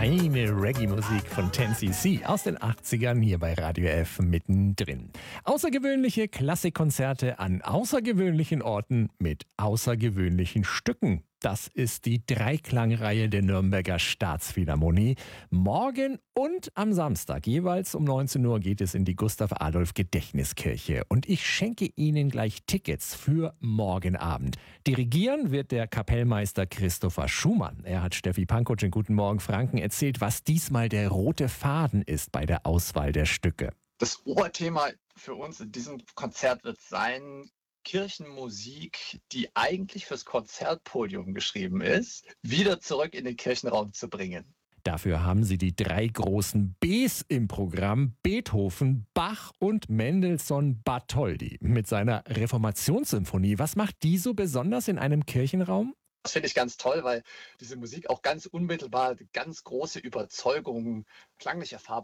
Feine Reggae-Musik von 10cc aus den 80ern hier bei Radio F mittendrin. Außergewöhnliche Klassikkonzerte an außergewöhnlichen Orten mit außergewöhnlichen Stücken. Das ist die Dreiklangreihe der Nürnberger Staatsphilharmonie. Morgen und am Samstag jeweils um 19 Uhr geht es in die Gustav-Adolf-Gedächtniskirche. Und ich schenke Ihnen gleich Tickets für morgen Abend. Dirigieren wird der Kapellmeister Christopher Schumann. Er hat Steffi Pankow in Guten Morgen Franken erzählt, was diesmal der rote Faden ist bei der Auswahl der Stücke. Das Oberthema für uns in diesem Konzert wird sein, Kirchenmusik, die eigentlich fürs Konzertpodium geschrieben ist, wieder zurück in den Kirchenraum zu bringen. Dafür haben sie die drei großen Bs im Programm: Beethoven, Bach und Mendelssohn-Bartholdy mit seiner Reformationssymphonie. Was macht die so besonders in einem Kirchenraum? Das finde ich ganz toll, weil diese Musik auch ganz unmittelbar ganz große Überzeugung, klangliche Farbe